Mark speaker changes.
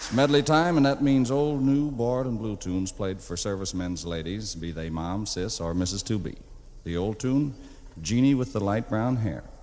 Speaker 1: It's medley time, and that means old, new, bored, and blue tunes played for servicemen's ladies, be they Mom, Sis, or Mrs. 2B. The old tune, Jeannie with the Light Brown Hair.